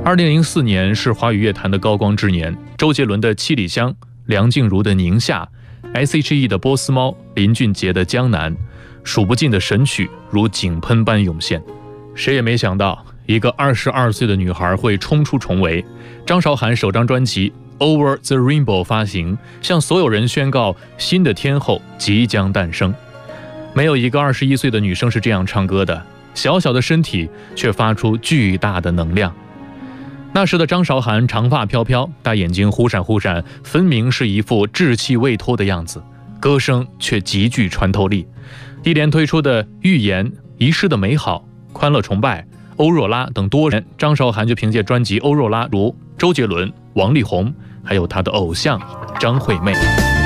2004年是华语乐坛的高光之年，周杰伦的《七里香》，梁静茹的《宁夏》，S.H.E 的《波斯猫》，林俊杰的《江南》，数不尽的神曲如井喷般涌现。谁也没想到，一个22岁的女孩会冲出重围。张韶涵首张专辑《Over the Rainbow》发行，向所有人宣告新的天后即将诞生。没有一个21岁的女生是这样唱歌的，小小的身体却发出巨大的能量。那时的张韶涵长发飘飘，大眼睛忽闪忽闪，分明是一副稚气未脱的样子，歌声却极具穿透力。一连推出的《预言》《遗失的美好》《欢乐崇拜》《欧若拉》等多人，张韶涵就凭借专辑《欧若拉》如周杰伦、王力宏，还有他的偶像张惠妹。